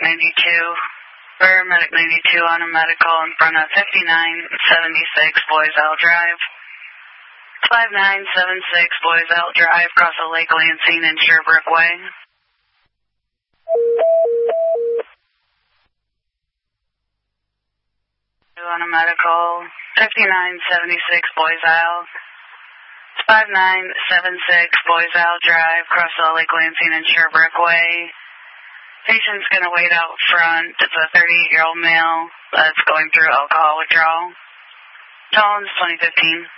92, or Medic 92 on a medical in front of 5976 Boiselle Drive. 5976 Boiselle Drive, across the Lake Lansing and Sherbrooke Way. On a medical, 5976 Boiselle. 5976 Boiselle Drive, across the Lake Lansing and Sherbrooke Way. Patient's going to wait out front. It's a 38-year-old male that's going through alcohol withdrawal. Tones 2015.